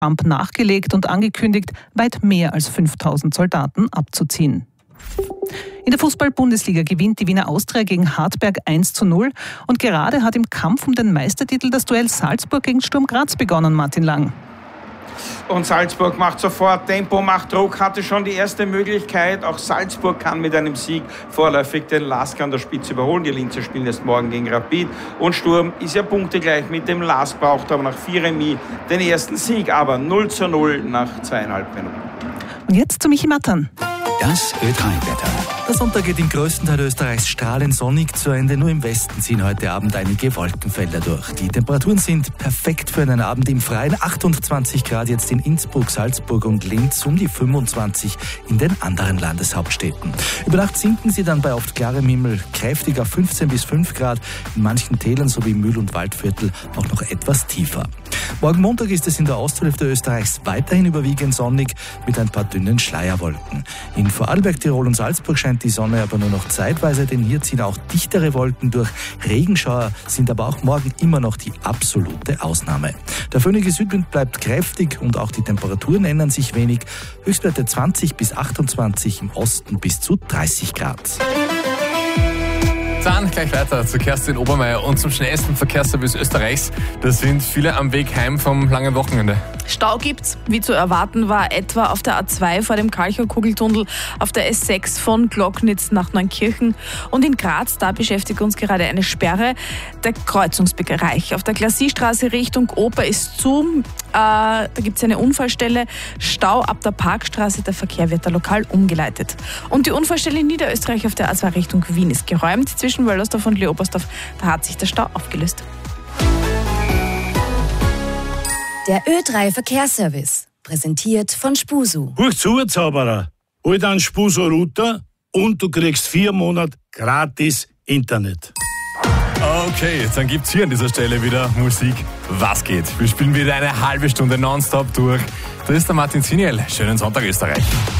Trump nachgelegt und angekündigt, weit mehr als 5.000 Soldaten abzuziehen. In der Fußball-Bundesliga gewinnt die Wiener Austria gegen Hartberg 1:0 und gerade hat im Kampf um den Meistertitel das Duell Salzburg gegen Sturm Graz begonnen, Martin Lang. Und Salzburg macht sofort Tempo, macht Druck, hatte schon die erste Möglichkeit. Auch Salzburg kann mit einem Sieg vorläufig den LASK an der Spitze überholen. Die Linzer spielen erst morgen gegen Rapid. Und Sturm ist ja punktegleich mit dem LASK, braucht aber nach 4 Remis den ersten Sieg. Aber 0:0 nach 2,5 Minuten. Und jetzt zu Michi Mattern. Das Ö3-Wetter. Der Sonntag geht im größten Teil Österreichs strahlend sonnig zu Ende. Nur im Westen ziehen heute Abend einige Wolkenfelder durch. Die Temperaturen sind perfekt für einen Abend im Freien. 28 Grad jetzt in Innsbruck, Salzburg und Linz, um die 25 in den anderen Landeshauptstädten. Über Nacht sinken sie dann bei oft klarem Himmel kräftig auf 15 bis 5 Grad. In manchen Tälern sowie Mühl- und Waldviertel auch noch etwas tiefer. Morgen Montag ist es in der Osthälfte Österreichs weiterhin überwiegend sonnig mit ein paar dünnen Schleierwolken. In Vorarlberg, Tirol und Salzburg scheint die Sonne aber nur noch zeitweise, denn hier ziehen auch dichtere Wolken durch. Regenschauer sind aber auch morgen immer noch die absolute Ausnahme. Der föhnige Südwind bleibt kräftig und auch die Temperaturen ändern sich wenig. Höchstwerte 20 bis 28, im Osten bis zu 30 Grad. Dann gleich weiter zu Kerstin Obermeier und zum schnellsten Verkehrsservice Österreichs. Da sind viele am Weg heim vom langen Wochenende. Stau gibt's, wie zu erwarten war, etwa auf der A2 vor dem Kalchow-Kugeltunnel, auf der S6 von Glocknitz nach Neunkirchen und in Graz, da beschäftigt uns gerade eine Sperre, der Kreuzungsbereich. Auf der Glassiestraße Richtung Oper ist zu, da gibt's eine Unfallstelle, Stau ab der Parkstraße, der Verkehr wird da lokal umgeleitet. Und die Unfallstelle in Niederösterreich auf der A2 Richtung Wien ist geräumt. Zwischen Wöllersdorf und Leopoldorf, da hat sich der Stau aufgelöst. Der Ö3 Verkehrsservice, präsentiert von Spusu. Hör zu, Zauberer. Hol dann Spusu-Router und du kriegst 4 Monate gratis Internet. Okay, dann gibt's hier an dieser Stelle wieder Musik. Was geht? Wir spielen wieder eine halbe Stunde nonstop durch. Da ist der Martin Ziniel. Schönen Sonntag, Österreich.